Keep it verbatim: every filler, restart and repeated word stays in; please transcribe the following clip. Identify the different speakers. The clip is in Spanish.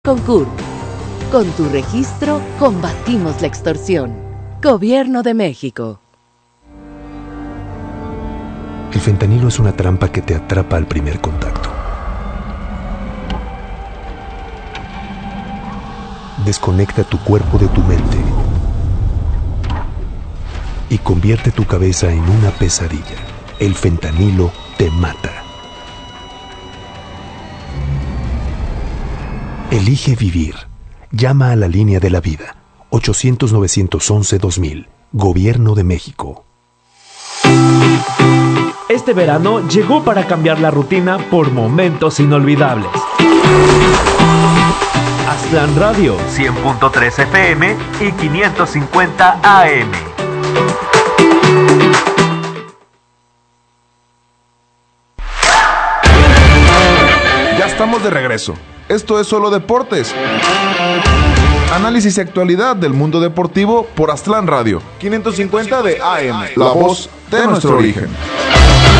Speaker 1: Concur. Con tu registro, combatimos la extorsión. Gobierno de México.
Speaker 2: El fentanilo es una trampa que te atrapa al primer contacto. Desconecta tu cuerpo de tu mente y convierte tu cabeza en una pesadilla. El fentanilo te mata. Elige vivir. Llama a la línea de la vida. ochocientos, novecientos once, dos mil. Gobierno de México.
Speaker 3: Este verano llegó para cambiar la rutina por momentos inolvidables. Aztlán Radio, cien punto tres F M y quinientos cincuenta A M.
Speaker 4: Ya estamos de regreso. Esto es Solo Deportes. Análisis y actualidad del mundo deportivo por Aztlán Radio, quinientos cincuenta de A M, la voz de nuestro origen.